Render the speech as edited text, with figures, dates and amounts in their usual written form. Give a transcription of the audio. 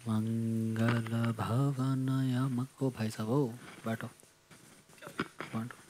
मंगल भवन यम। ओ भाई साहब, ओ बैठो बैठो।